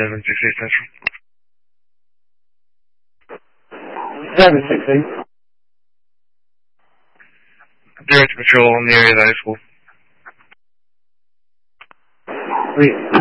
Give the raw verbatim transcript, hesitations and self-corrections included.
seven six eight Central. seven six eight. Direct patrol in the area of the high school. Wait.